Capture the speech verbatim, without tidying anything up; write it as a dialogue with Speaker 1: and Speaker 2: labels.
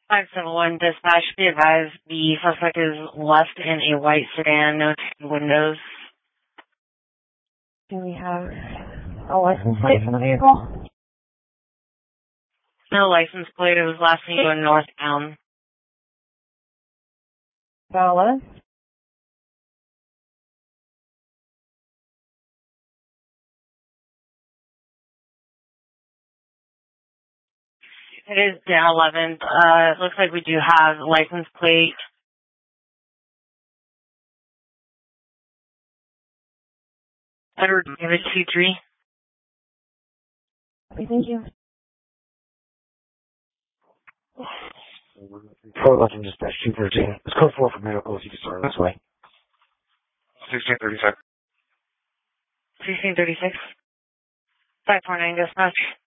Speaker 1: five seven one dispatch, be advised the suspect is left in a white sedan, no windows.
Speaker 2: Do we have a license plate for the vehicle?
Speaker 1: No license plate, it was last seen going northbound.
Speaker 2: About eleven?
Speaker 1: It is down eleventh. Uh, it looks like we do have license plate. Edward David two three.
Speaker 2: Okay, thank you.
Speaker 3: Fort Lufkin Dispatch two thirteen. It's code four for medical if you can start this way. sixteen thirty-six.
Speaker 1: sixteen thirty-six. five four nine dispatch.